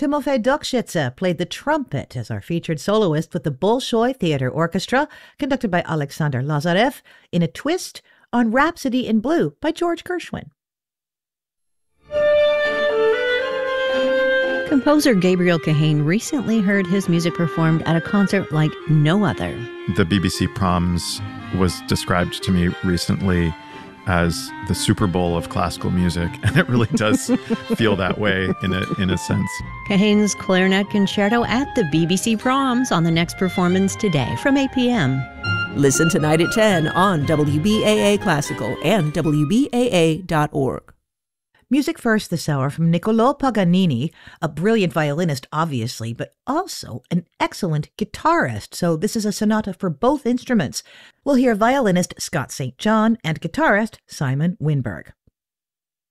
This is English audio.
Timofey Dokshitsa played the trumpet as our featured soloist with the Bolshoi Theater Orchestra, conducted by Alexander Lazarev, in a twist on Rhapsody in Blue by George Gershwin. Composer Gabriel Kahane recently heard his music performed at a concert like no other. The BBC Proms was described to me recently as the Super Bowl of classical music, and it really does feel that way in a sense. Kahane's clarinet concerto at the BBC Proms on the next performance today from 8 p.m. Listen tonight at 10 on WBAA Classical and WBAA.org. Music first this hour from Niccolò Paganini, a brilliant violinist, obviously, but also an excellent guitarist. So this is a sonata for both instruments. We'll hear violinist Scott St. John and guitarist Simon Winberg.